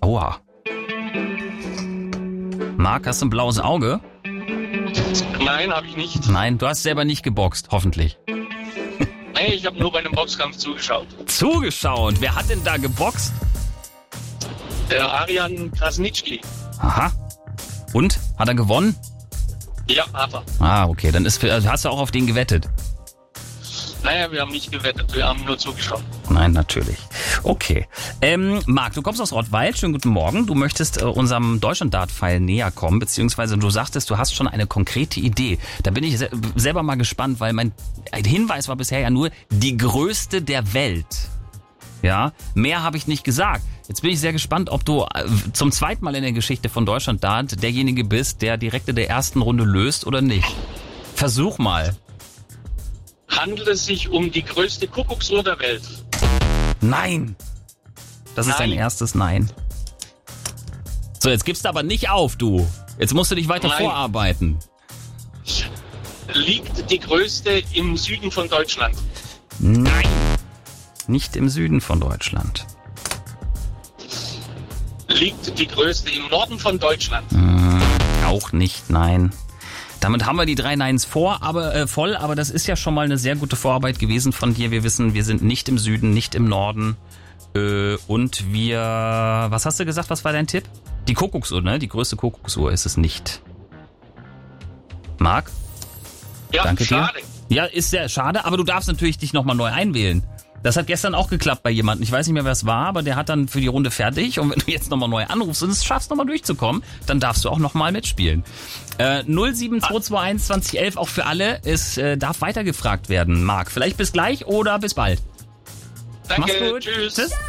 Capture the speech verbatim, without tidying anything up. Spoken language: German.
Aua. Marc, hast du ein blaues Auge? Nein, habe ich nicht. Nein, du hast selber nicht geboxt, hoffentlich. Nee, ich habe nur bei einem Boxkampf zugeschaut. Zugeschaut? Wer hat denn da geboxt? Der Arian Krasnitschki. Aha. Und? Hat er gewonnen? Ja, hat er. Ah, okay. Dann ist, hast du auch auf den gewettet? Naja, wir haben nicht gewettet, wir haben nur zugeschaut. Nein, natürlich. Okay. Ähm, Marc, du kommst aus Rottweil. Schönen guten Morgen. Du möchtest äh, unserem Deutschland-Dart-Pfeil näher kommen, beziehungsweise du sagtest, du hast schon eine konkrete Idee. Da bin ich se- selber mal gespannt, weil mein Hinweis war bisher ja nur die größte der Welt. Ja, mehr habe ich nicht gesagt. Jetzt bin ich sehr gespannt, ob du äh, zum zweiten Mal in der Geschichte von Deutschland-Dart derjenige bist, der direkt in der ersten Runde löst oder nicht. Versuch mal. Handelt es sich um die größte Kuckucksuhr der Welt? Nein. Das ist Nein. dein erstes Nein. So, jetzt gibst du aber nicht auf, du. Jetzt musst du dich weiter Nein. vorarbeiten. Liegt die größte im Süden von Deutschland? Nein. Nicht im Süden von Deutschland. Liegt die größte im Norden von Deutschland? Hm, auch nicht, nein. Damit haben wir die drei Neins vor, aber äh, voll, aber das ist ja schon mal eine sehr gute Vorarbeit gewesen von dir. Wir wissen, wir sind nicht im Süden, nicht im Norden. Äh, und wir, was hast du gesagt, was war dein Tipp? Die Kuckucksuhr, ne? Die größte Kuckucksuhr ist es nicht. Marc? Ja, Danke schade. dir. Ja, ist sehr schade, aber du darfst natürlich dich nochmal neu einwählen. Das hat gestern auch geklappt bei jemandem. Ich weiß nicht mehr, wer es war, aber der hat dann für die Runde fertig. Und wenn du jetzt nochmal neu anrufst und es schaffst, nochmal durchzukommen, dann darfst du auch nochmal mitspielen. Äh, null sieben zwei zwei eins zwanzig elf, auch für alle. Es äh, darf weitergefragt werden. Marc, vielleicht bis gleich oder bis bald. Danke, Mach's gut. tschüss. Tschüss.